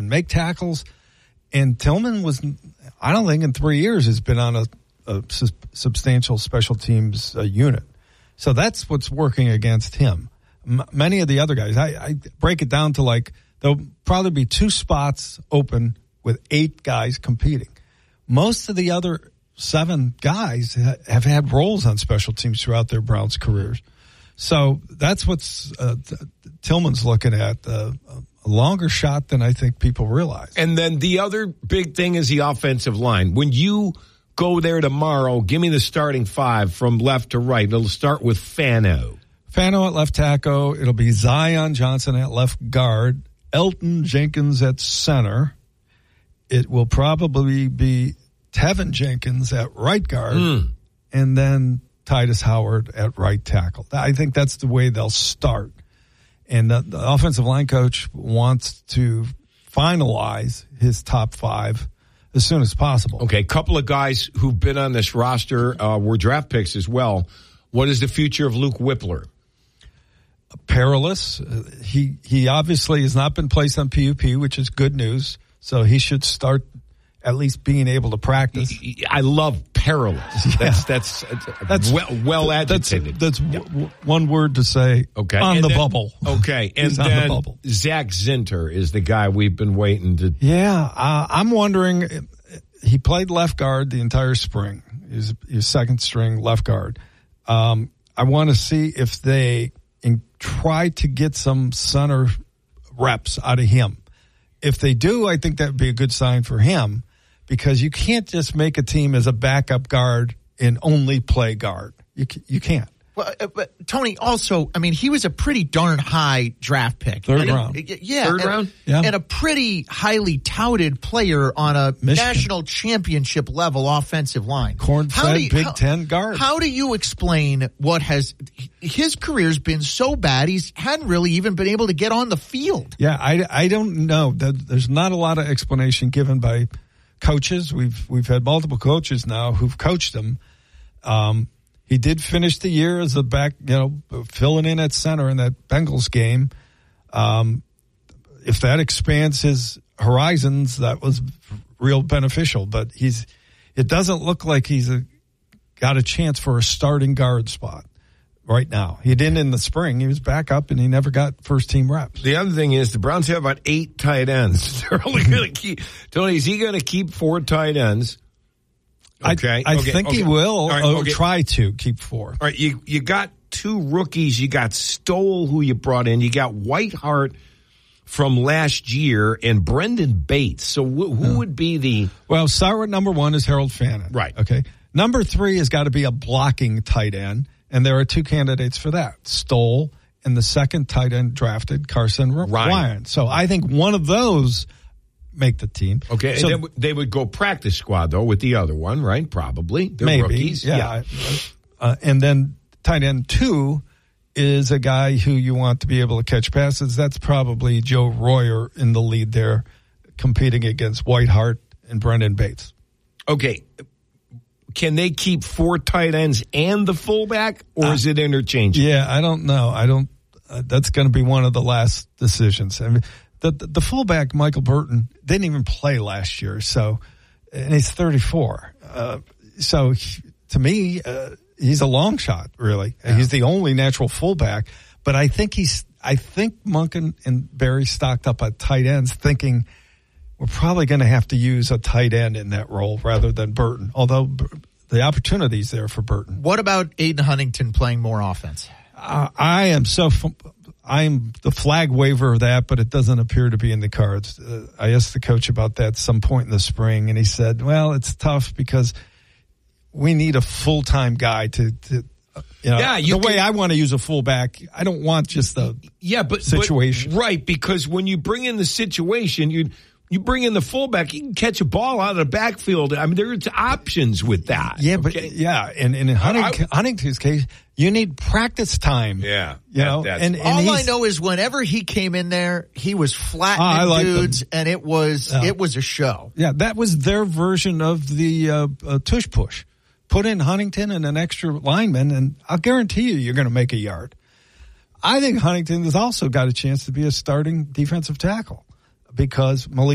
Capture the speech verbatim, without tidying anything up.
and make tackles. And Tillman was, I don't think in three years has been on a, a su- substantial special teams uh, unit. So that's what's working against him. M- many of the other guys, I, I break it down to like, there'll probably be two spots open with eight guys competing. Most of the other seven guys ha- have had roles on special teams throughout their Browns careers. So that's what's uh, th- Tillman's looking at, uh, a longer shot than I think people realize. And then the other big thing is the offensive line. When you go there tomorrow, give me the starting five from left to right. It'll start with Fano. Fano at left tackle. It'll be Zion Johnson at left guard. Elton Jenkins at center. It will probably be Tevin Jenkins at right guard. Mm. And then Titus Howard at right tackle. I think that's the way they'll start. And the, the offensive line coach wants to finalize his top five as soon as possible. Okay, a couple of guys who've been on this roster uh, were draft picks as well. What is the future of Luke Whippler? Perilous. Uh, he he obviously has not been placed on P U P, which is good news. So he should start at least being able to practice. I love perilous. Yeah. That's that's that's well, well agitated. That's, that's yeah. w- one word to say. Okay, on and the then, bubble. Okay, and He's on then the bubble. Zach Zinter is the guy we've been waiting to. Yeah, uh, I'm wondering. He played left guard the entire spring. He's he's second string left guard. Um, I want to see if they in, try to get some center reps out of him. If they do, I think that would be a good sign for him, because you can't just make a team as a backup guard and only play guard. You you can't. Well, uh, but Tony, also, I mean, he was a pretty darn high draft pick. Third and round. It, yeah. Third and, round? Yeah. And a pretty highly touted player on a Michigan. national championship level offensive line. Corn-fed Big how, Ten guard. How do you explain what has – his career's been so bad, he's hadn't really even been able to get on the field. Yeah, I, I don't know. There's not a lot of explanation given by coaches. We've we've had multiple coaches now who've coached him. Um He did finish the year as a back, you know, filling in at center in that Bengals game. Um, if that expands his horizons, that was real beneficial. But he's, it doesn't look like he's a, got a chance for a starting guard spot right now. He didn't in the spring. He was back up and he never got first team reps. The other thing is the Browns have about eight tight ends. They're only going to keep, Tony, is he going to keep four tight ends? Okay. I, I okay. think okay. he will right, or okay. try to keep four. All right, you you got two rookies. You got Stoll, who you brought in. You got Whitehart from last year, and Brendan Bates. So wh- who yeah. would be the... Well, start with number one is Harold Fannin. Right. Okay. Number three has got to be a blocking tight end, and there are two candidates for that. Stoll and the second tight end drafted, Carson Ryan. Ryan. So I think one of those make the team. Okay, so, and then they would go practice squad, though, with the other one, right? Probably. They're maybe, rookies. Yeah. yeah. Uh, and then tight end two is a guy who you want to be able to catch passes. That's probably Joe Royer in the lead there, competing against Whitehart and Brendan Bates. Okay. Can they keep four tight ends and the fullback, or uh, is it interchangeable? Yeah, I don't know. I don't. Uh, that's going to be one of the last decisions. I mean, the, the the fullback Michael Burton didn't even play last year, so and he's thirty-four. Uh, so he, to me, uh, he's a long shot. Really, yeah. He's the only natural fullback. But I think he's. I think Monken and Barry stocked up at tight ends, thinking we're probably going to have to use a tight end in that role rather than Burton. Although the opportunity's there for Burton. What about Aiden Huntington playing more offense? Uh, I am so. I'm the flag waver of that, but it doesn't appear to be in the cards. Uh, I asked the coach about that at some point in the spring, and he said, "Well, it's tough because we need a full time guy to." to uh, you know, yeah, you the can, way I want to use a fullback, I don't want just the yeah, but situation. But, right, because when you bring in the situation, you. You bring in the fullback, you can catch a ball out of the backfield. I mean, there's options with that. Yeah, okay? but yeah, and, and in Huntington, I, Huntington's case, you need practice time. Yeah, you that, know, that's and, and all I know is whenever he came in there, he was flattening oh, like dudes, them. and it was uh, it was a show. Yeah, that was their version of the uh, uh, tush push. Put in Huntington and an extra lineman, and I'll guarantee you, you're going to make a yard. I think Huntington has also got a chance to be a starting defensive tackle because Malik